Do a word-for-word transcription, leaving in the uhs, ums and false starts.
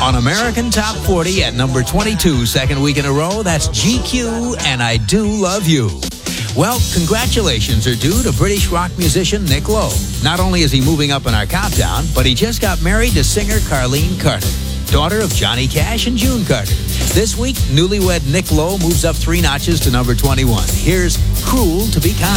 On American Top forty at number twenty-two, second week in a row, that's G Q and I Do Love You. Well, congratulations are due to British rock musician Nick Lowe. Not only is he moving up in our countdown, but he just got married to singer Carlene Carter, daughter of Johnny Cash and June Carter. This week, newlywed Nick Lowe moves up three notches to number twenty-one. Here's Cruel to Be Kind.